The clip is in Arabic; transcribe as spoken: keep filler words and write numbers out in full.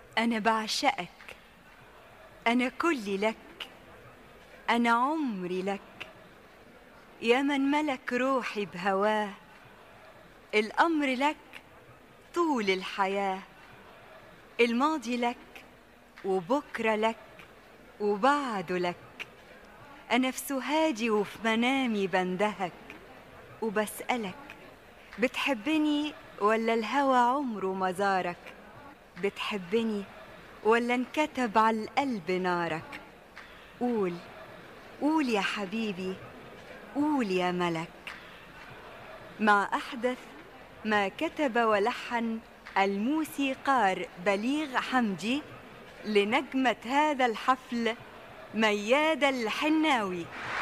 أنا بعشقك، أنا كلي لك، أنا عمري لك، يا من ملك روحي بهواه، الأمر لك طول الحياة، الماضي لك وبكرة لك وبعده لك. أنا في سهادي وفي منامي بندهك وبسألك، بتحبني ولا الهوى عمره ما زارك؟ بتحبني ولا انكتب على القلب نارك؟ قول قول يا حبيبي، قول يا ملك. مع أحدث ما كتب ولحن الموسيقار بليغ حمدي لنجمة هذا الحفل ميادة الحناوي.